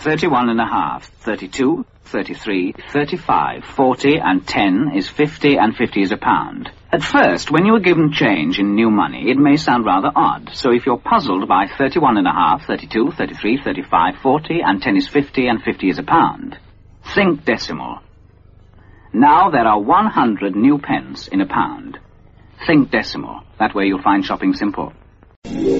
31.5, 32, 33, 35, 40 and 10 is 50 and 50 is a pound. At first, when you are given change in new money, it may sound rather odd. So if you're puzzled by 31.5, 32, 33, 35, 40 and 10 is 50 and 50 is a pound, think decimal. Now there are 100 new pence in a pound. Think decimal. That way you'll find shopping simple.